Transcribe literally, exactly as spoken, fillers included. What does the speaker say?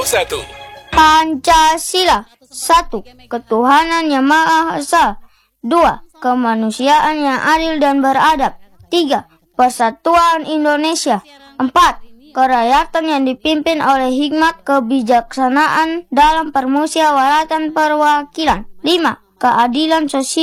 satu. Pancasila. Satu. Ketuhanan yang Maha Esa. Dua. Kemanusiaan yang adil dan beradab. Tiga. Persatuan Indonesia. Empat. Kerakyatan yang dipimpin oleh hikmat kebijaksanaan dalam permusyawaratan perwakilan. Lima. Keadilan sosial.